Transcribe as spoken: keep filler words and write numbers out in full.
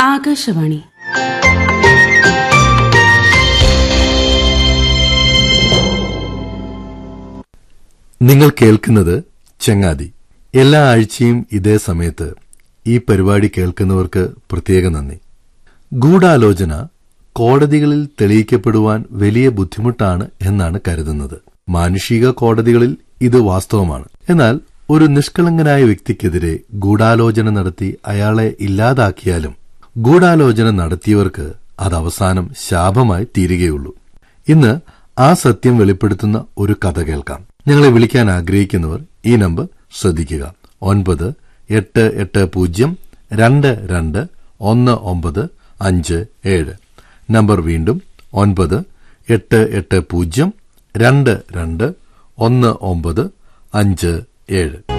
ആകാശവാണി. നിങ്ങൾ കേൾക്കുന്നത് ചങ്ങാതി. എല്ലാ ആഴ്ചയും ഇതേ സമയത്ത് ഈ പരിപാടി കേൾക്കുന്നവർക്ക് പ്രത്യേക നന്ദി. ഗൂഢാലോചന കോടതികളിൽ തെളിയിക്കപ്പെടുവാൻ വലിയ ബുദ്ധിമുട്ടാണ് എന്നാണ് കരുതുന്നത്. മാനുഷിക കോടതികളിൽ ഇത് വാസ്തവമാണ്. എന്നാൽ ഒരു നിഷ്കളങ്കനായ വ്യക്തിക്കെതിരെ ഗൂഢാലോചന നടത്തി അയാളെ ഇല്ലാതാക്കിയാലും ഗൂഢാലോചന നടത്തിയവർക്ക് അത് അവസാനം ശാപമായി തീരുകയുള്ളൂ. ഇന്ന് ആ സത്യം വെളിപ്പെടുത്തുന്ന ഒരു കഥ കേൾക്കാം. ഞങ്ങളെ വിളിക്കാൻ ആഗ്രഹിക്കുന്നവർ ഈ നമ്പർ ശ്രദ്ധിക്കുക: ഒൻപത് എട്ട് എട്ട് പൂജ്യം രണ്ട് രണ്ട് ഒന്ന് ഒമ്പത് അഞ്ച് ഏഴ്. നമ്പർ വീണ്ടും: ഒൻപത് എട്ട് എട്ട് പൂജ്യം രണ്ട് രണ്ട് ഒന്ന് ഒമ്പത് അഞ്ച് ഏഴ്.